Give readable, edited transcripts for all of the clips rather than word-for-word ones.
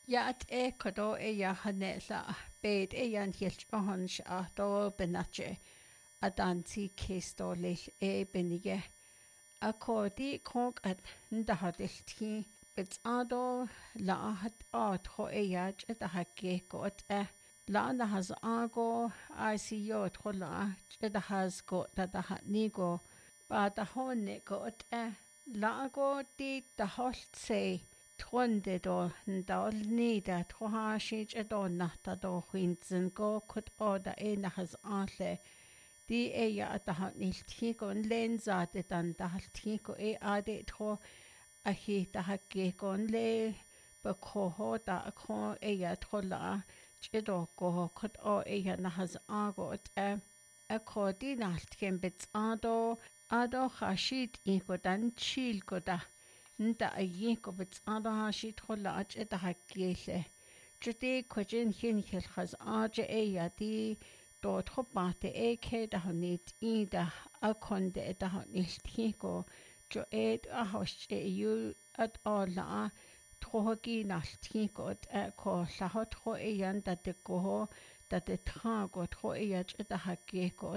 Yaat kodo hanela bed yan hilt ohans do benache adanti kesto lil benige akodi konk at ndahadilti bits ado la hat at ho yach at hakke got la na has ago I see yo thola at has got that nigo ba da honne got la go di da holt say Twande do ndal nida twa shich nata do hinzen go kut oda na has anle di ya at ha niltiko lenza de dan da haltiko ade tro a hi da ha ge gon le ba ko ho da ko ya trola chido go kut ya na has agot a ko di naltken bits ado khashit iko dan chil ko da nda ayiko bits ado shi thola ach eta hakele chute kwajin hin khel khaz ach ya di do thopate ke da nit ida akonde eta niltiko jo a hosh yu at alla trogi naltiko ko lahot ho yan da de ko da de trago tro ya eta hakeko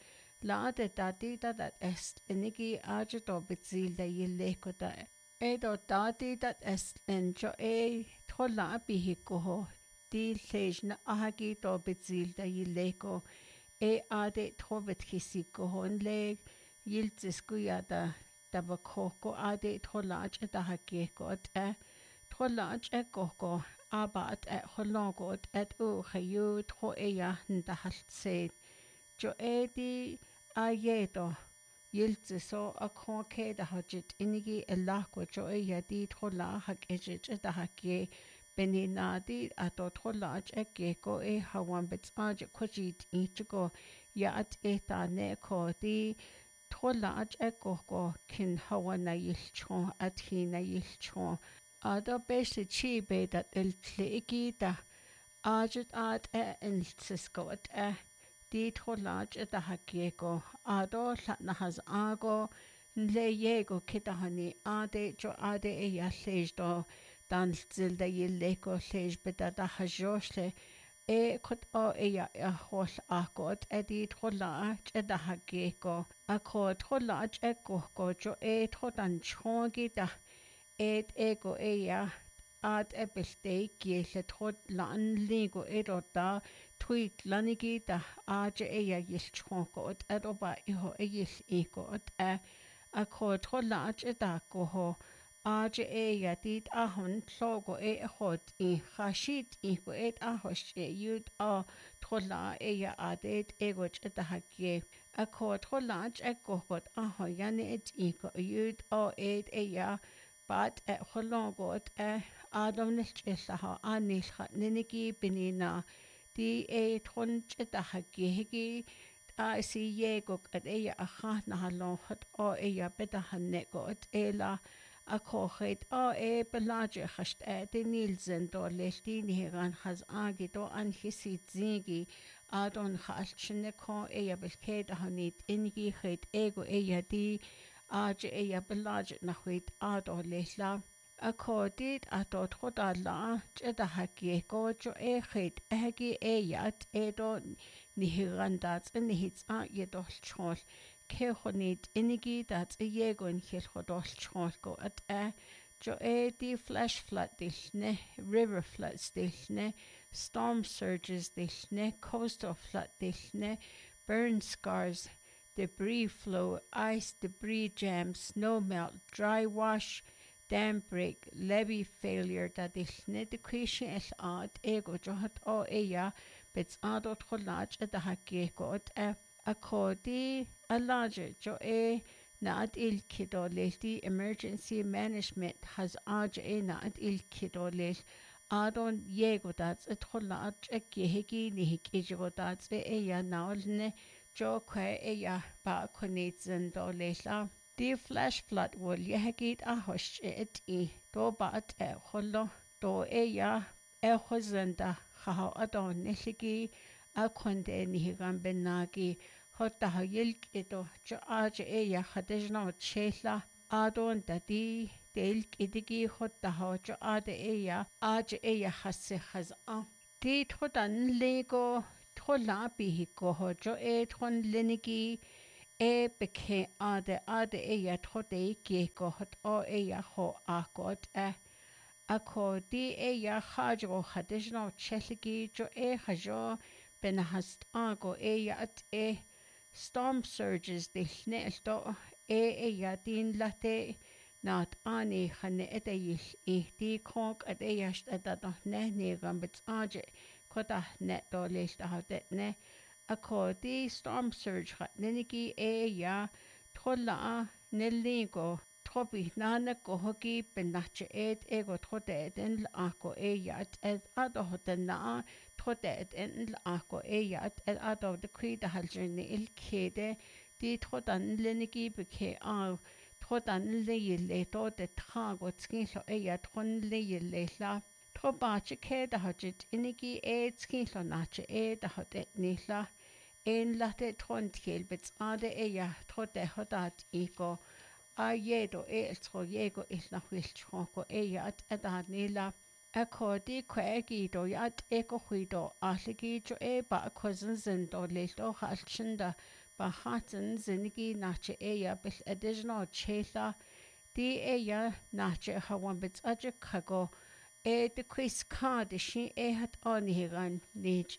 la de dati dat est enigi age do bezil da yeleko da do dati dat est enjo thola bihiko ho di lejna ahagi do bezil da yeleko ade trobet hisiko honle yiltsku ya da bakoko ade thola age da hakeko thola age koko abat holongot o khayu tro ya nda haltse jo di ayedo yiltse so a konke da hajit inigi elakwa jo ya di thola hak ejit da hakke benina di ato thola ake ko hawan bits aj kojit ichigo ya at eta ne ko di thola ko kin hawana yilchon at hina yilchon ado besi chi be dat el tleki da ajit at eltsisko di tholaj eta hakeko ado na has ago le yego kitahani ade jo ade ya lejdo dan zilda yeleko lej beta da hajoshle kot ya hol akot edi tholaj eta hakeko akot tholaj ko jo thodan chongi da ego ya at ebelte giele thod lan ligo da tweet lanigi da aje ya yilchonko oba iho yil iko a ko thola da ko ho aje ya dit ahon logo hot khashit iko a hosh yud a thola ya adet ego da hakke a ko thola ko got aho yani iko yud ya But holongot adam nilchisaha anilha ninigi benina di tronch hagi si yego at aha na halonhat beta hanegot ela a kochet belaje hast de nilsen do lestini heran has agi do an hisi zigi adon halchne ko belked hanit ingi het ego di Aje belaje na huit ado lesla a codid a dot hodala jeda haki go jo het hagi yat edo nihirandat in hits a yedol chol ke honit inigi dat yegon hil hodol chol go at jo di flash flood dishne river floods dishne storm surges dishne coastal flood dishne burn scars debris flow, ice, debris jam, snow melt, dry wash, dam break, levee failure that is nedication es art ego johat bits adot holaj at the hakeko a codi a larger jo na at il kido the emergency management has na at il kido adon yego that's a holaj a gehegi ni hikijo that's naolne Jo kwe ba konitsen do lesla. Di flash flood wol yehagit a hosh do ba at holo do hozenda haha adon nishigi a konde nihigan benagi hota ha yilk jo aje hadejna chela adon da di del kidigi hotta hojo ade eya hasse khaz'a di thodan lego thola bihi ko hojo thon lenigi beke ade eya thode ki ko hot o eya ho akot ako di eya hajo hadishno cheligi jo hajo benahast ago eya at storm surges dilnelto eya din late not ani khane etayil di konk at eyast at ne gambits aje kota net do list ne ako di storm surge neniki eya thola nelingo Tobi nana ko hoki benache ego trote den ako eyat ado hotena trote den ako eyat ado de krida haljeni ilkede di trotan lenigi beke trotan le to de trago tskilo eyat tron le la trobache ke da hajit inigi tskilo nache da hotet nila en late tron tkelbets ade eya trote hotat ego Yedo eltro yego isna wilchoko eyat adanila akodi kwegido yat eko huido ahligijo ba cousin zindo lelo halchinda ba hatten zinigi nache eya bil additional chela di eya nache hawan bits aje kago de quiz card shi hat onigan nich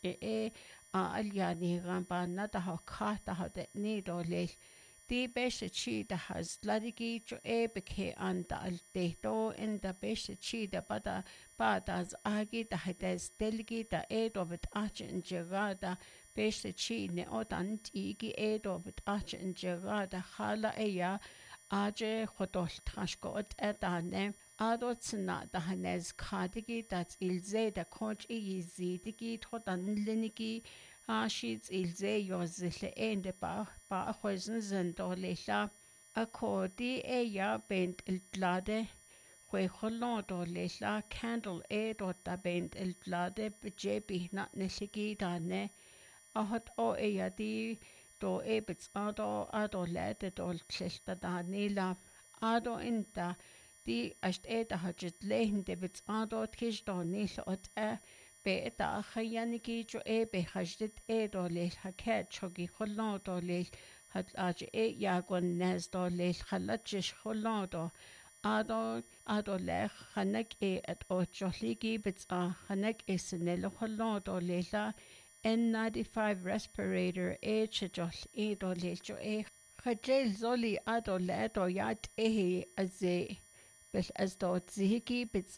alyanigan ba nada ha kata ha de nido lel Di beshe chi da has ladigi jo beke anda al deto in da beshe chi da badas agi da hades delgi da dobet ache in gerada beshe chi ne odan tigi dobet ache in gerada hala eya aje hodol trashkot edane adotsna da hanes kadigi dat ilze da konch zidigi todan linigi Ashits ilze yozile ende ba hoisen zendolila akodi eya bent iltlade hwe hollodo lila candle dota bent iltlade bejebi na nesigi dane ahot o eya di do ebits ado lede dol tlesta danila ado inta di ast da hajit lehende bits ado tkish nil ot Beta Hayaniki jo be hajdet do lil haket chogi hollodo lil hat aj yagon nes do lil halachish hollodo ado lech hanek at o joligi bits hanek isnel hollodo lila N95 respirator chejol do lil jo hajel zoli ado ledo yat aze bel as do zihiki bits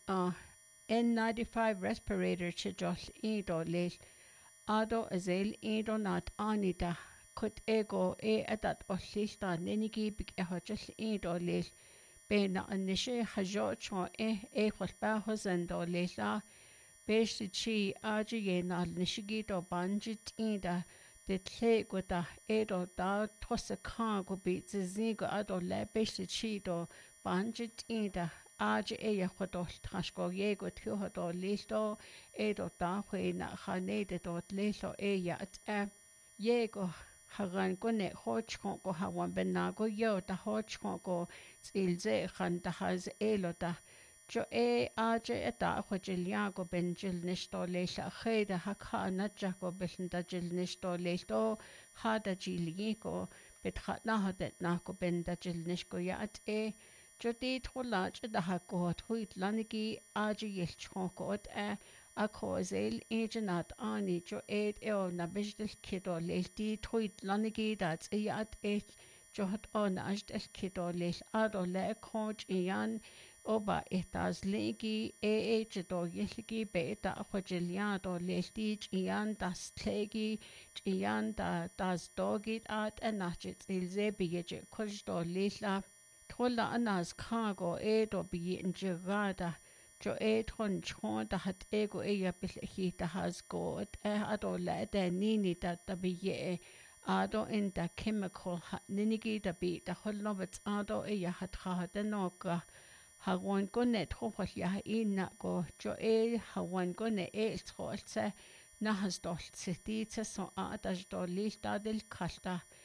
N95 respirator chejol ido lil ado azel ido nat anita kut ego adat ollista nenigi big hojol ido lil bena anishe hajo cho holpa hosendo lila beshi chi aji yenal nishigi do banjit ida de tle gota edo da tosaka go bi zigo ado le beshi chi do banjit ida Aje hodol trashko yego tjuhodol listo da huina hanede dot listo at yego hagan kone hochko go hawan benago yo da hochko go ilze han da has elota jo aje eta hojiliago benjil nisto leisha kheda hakana jako belinda jil nisto listo hada jiligo betkhana hadet nako benda jil nisko yat Jodi tolaj da hakot huit lanigi aji yelchokot a kozel ejanat ani jo na bijdel kido lelti huit lanigi dat yat johot on ajdel kido lel ado le koj ian oba etas legi jdo yelgi beta hojiliado lelti ian das tlegi ian das dogit at anachit ilze bije kojdo lila Tolla anas cargo do bi in gerada jo tron chon da hat ego eya bil da has god ado la da nini da bi ado in da chemical ninigi da bi da holobet ado eya hat ha da noka hawan gonet hofal ya inna go jo hawan gone trolse na has dol siti so adas do lista del kalta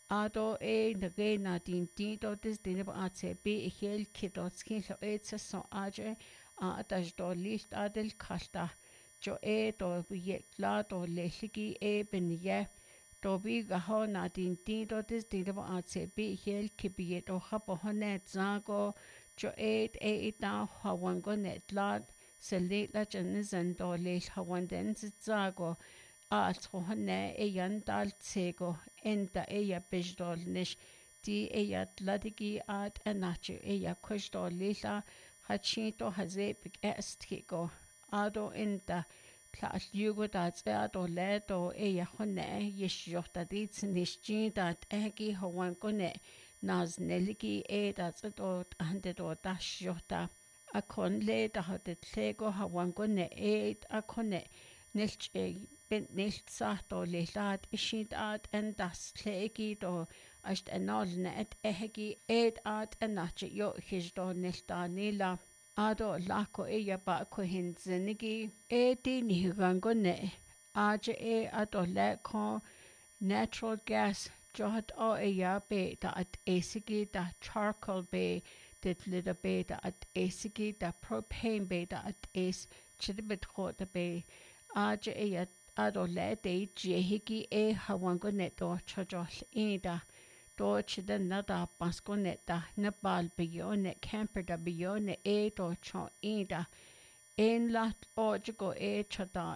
ado nage na din do dis din ba atse be hel kidot skin lo so aje ataj do list adel kasta jo do ye la do leshiki beniye do bi ga ho na din do dis din ba atse be hel kibiye do hapo honet zago jo da hawango net la sele la jan do le hawanden zago Altrohne dal tsego enda bejdol nish di tladigi at anachu kushdol lila hachito hazepik esthigo ado enda tlas yugo dat ado ledo hone yeshjota dits nishjin dat egi hawan kone naz neligi dat dot ande do dashjota akon le da hat tlego hawan kone akone nilch bent nicht sagt o leilad ishid at en das tlegi do asht enolne ehegi at enache yo hizdo nilta nila ado lako ba ko hinzenigi di nihigango ne aje ado leko natural gas johat o be da at esigi da charcoal be dit lida be da at esigi da propane be da at chidibit khota be aje ado le de jehiki hawango neto chojol ida do chida nada pasko neta nepal bione camper da bione do cho ida en lat ojigo chada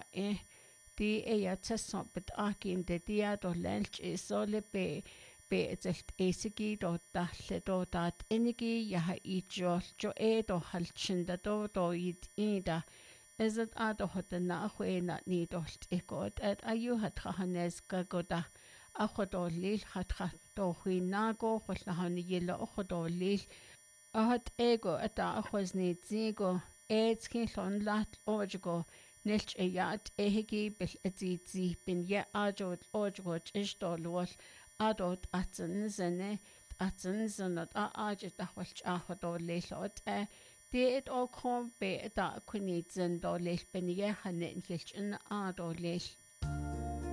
di tseson bit akin de dia do lench sole be zelt esigi do dalle do dat enigi yaha ijol jo do halchinda do ida is it ado hoda na na ni dolt ikot at ayu hat hanes gagoda achodo lil hat do hui nago hol na hani yelo achodo lil ahat ego ata achos ni zigo skin lon lat ojigo nilch yat ehigi bil zi bin ye ajo ojigo ishdo lol adot atsen zene atsen zanat ajit ahwalch achodo lil ot Dit ook gewoon bij dat kunit zijn door lees ben je gaan niet in a door lees.